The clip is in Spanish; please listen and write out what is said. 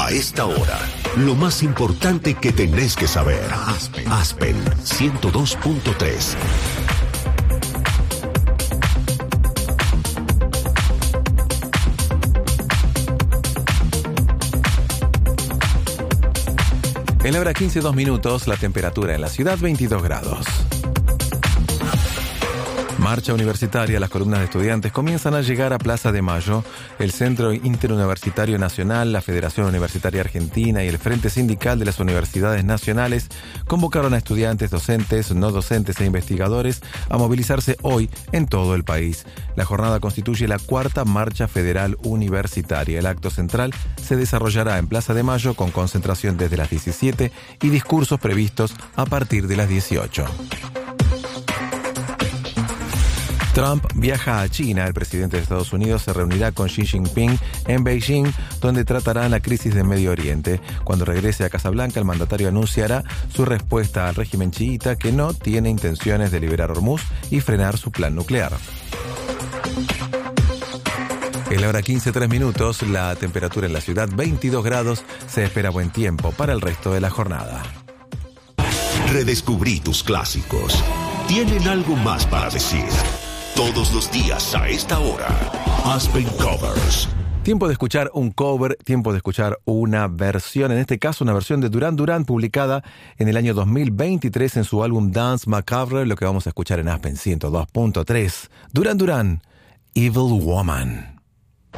A esta hora, lo más importante que tenés que saber. Aspen 102.3. En la hora 15:02, la temperatura en la ciudad 22 grados. Marcha universitaria. Las columnas de estudiantes comienzan a llegar a Plaza de Mayo. El Centro Interuniversitario Nacional, la Federación Universitaria Argentina y el Frente Sindical de las Universidades Nacionales convocaron a estudiantes, docentes, no docentes e investigadores a movilizarse hoy en todo el país. La jornada constituye la cuarta marcha federal universitaria. El acto central se desarrollará en Plaza de Mayo con concentración desde las 17 y discursos previstos a partir de las 18. Trump viaja a China. El presidente de Estados Unidos se reunirá con Xi Jinping en Beijing, donde tratarán la crisis de Medio Oriente. Cuando regrese a Casa Blanca, el mandatario anunciará su respuesta al régimen chiita, que no tiene intenciones de liberar Hormuz y frenar su plan nuclear. En la hora 15:03, la temperatura en la ciudad 22 grados. Se espera buen tiempo para el resto de la jornada. Redescubrí tus clásicos. Tienen algo más para decir. Todos los días a esta hora. Aspen Covers. Tiempo de escuchar un cover, tiempo de escuchar una versión, en este caso una versión de Duran Duran publicada en el año 2023 en su álbum Dance Macabre, lo que vamos a escuchar en Aspen 102.3. Duran Duran, Evil Woman.